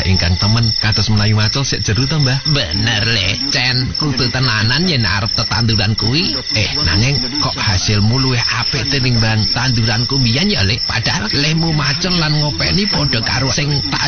ingkang temen kados menawi macul sik jero to, Mbah. Bener le, Cen, kudu tenanan yen arep tetanduran kuwi. Nanging kok hasilmu luwih apik tinimbang tanduranku mbiyen ya, Le. Padahal lemu macul lan ngopeni padha karo sing tak